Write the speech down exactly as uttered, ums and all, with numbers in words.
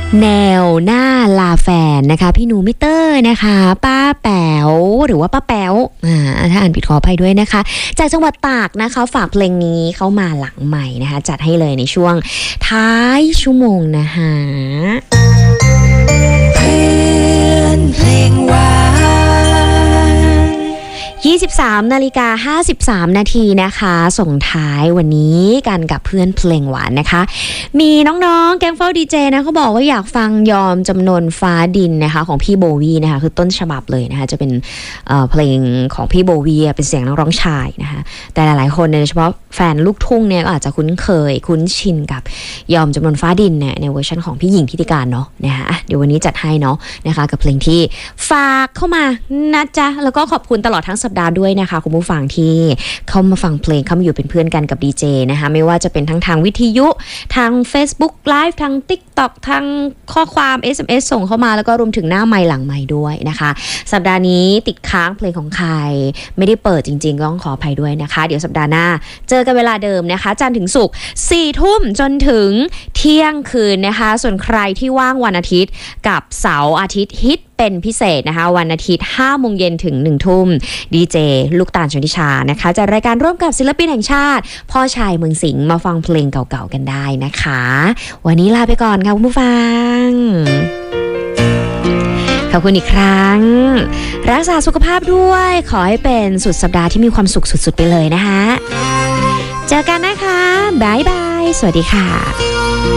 แนวหน้าลาแฟนนะคะพี่หนูมิเตอร์นะคะป้าแป๋วหรือว่าป้าแป๋วอ่าถ้าอ่านผิดขออภัยด้วยนะคะจากจังหวัดตากนะคะฝากเพลงนี้เข้ามาหลังใหม่นะคะจัดให้เลยในช่วงท้ายชั่วโมงนะคะเพื่อนเพลงหวานยี่สิบสามนาฬิกาห้าสิบสามนาทีนะคะส่งท้ายวันนี้กันกับเพื่อนเพลงหวานนะคะมีน้องๆแก๊งเฝ้าดีเจนะเขาบอกว่าอยากฟังยอมจำนนฟ้าดินนะคะของพี่โบวีนะคะคือต้นฉบับเลยนะคะจะเป็นเอ่อเพลงของพี่โบวีเป็นเสียงนักร้องชายนะคะแต่หลายๆคนโดยเฉพาะแฟนลูกทุ่งเนี่ยก็อาจจะคุ้นเคยคุ้นชินกับยอมจำนนฟ้าดินเนี่ยในเวอร์ชันของพี่หญิงทิติการเนาะนะคะเดี๋ยววันนี้จัดให้เนาะนะคะกับเพลงที่ฝากเข้ามานะจ๊ะแล้วก็ขอบคุณตลอดทั้งสัปดาห์ด้วยนะคะคุณผู้ฟังที่เข้ามาฟังเพลงเข้ามาอยู่เป็นเพื่อนกันกับดีเจนะคะไม่ว่าจะเป็นทั้งทางวิทยุทาง Facebook Live ทาง TikTok ทางข้อความ เอส เอ็ม เอส ส่งเข้ามาแล้วก็รวมถึงหน้าไมค์หลังไมค์ด้วยนะคะสัปดาห์นี้ติดค้างเพลงของใครไม่ได้เปิดจริงๆก็ต้องขออภัยด้วยนะคะเดี๋ยวสัปดาห์หน้าเจอกันเวลาเดิมนะคะจันทร์ถึงศุกร์สี่ทุ่มจนถึงเที่ยงคืนนะคะส่วนใครที่ว่างวันอาทิตย์กับเสาร์อาทิตย์ฮิตเป็นพิเศษนะคะวันอาทิตย์ห้าโมงเย็นถึงหนึ่งทุ่มดีเจลูกตาลชนทิชานะคะจัดรายการร่วมกับศิลปินแห่งชาติพ่อชายเมืองสิงห์มาฟังเพลงเก่าๆกันได้นะคะวันนี้ลาไปก่อนค่ะคุณผู้ฟังขอบคุณอีกครั้งรักษาสุขภาพด้วยขอให้เป็นสุดสัปดาห์ที่มีความสุขสุดๆไปเลยนะคะเจอกันนะคะบ๊ายบายสวัสดีค่ะ